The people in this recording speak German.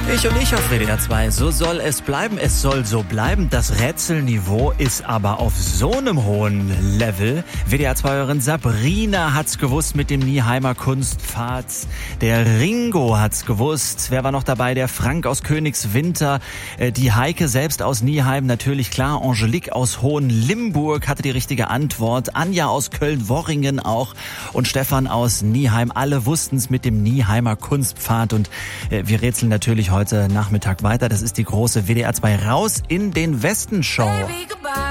Ich auf WDR 2. So soll es bleiben. Es soll so bleiben. Das Rätselniveau ist aber auf so einem hohen Level. WDR 2-Hörerin Sabrina hat's gewusst mit dem Nieheimer Kunstpfad. Der Ringo hat's gewusst. Wer war noch dabei? Der Frank aus Königswinter. Die Heike selbst aus Nieheim. Natürlich klar. Angelique aus Hohenlimburg hatte die richtige Antwort. Anja aus Köln-Worringen auch. Und Stefan aus Nieheim. Alle wussten's mit dem Nieheimer Kunstpfad. Und wir rätseln natürlich heute Nachmittag weiter. Das ist die große WDR 2 Raus in den Westen Show.